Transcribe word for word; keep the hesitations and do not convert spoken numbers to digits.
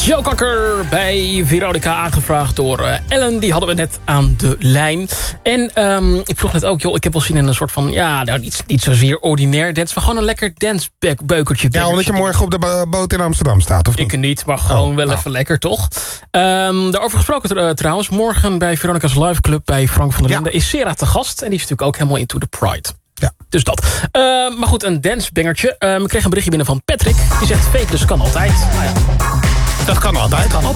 Joe Cocker bij Veronica, aangevraagd door uh, Ellen. Die hadden we net aan de lijn. En um, ik vroeg net ook, joh, ik heb wel zin in een soort van... ja, nou, niet, niet zozeer ordinair dance... maar gewoon een lekker dancebeukertje. Ja, omdat je morgen op de bo- boot in Amsterdam staat, of niet? Ik niet, maar gewoon oh, wel nou. even lekker, toch? Um, daarover gesproken uh, trouwens. Morgen bij Veronica's Live Club bij Frank van der Linden... Ja. is Sera te gast. En die is natuurlijk ook helemaal into the Pride. Ja. Dus dat. Uh, maar goed, een dancebangertje. Uh, we kregen een berichtje binnen van Patrick. Die zegt, fake dus kan altijd. Nou ja. Dat kan altijd.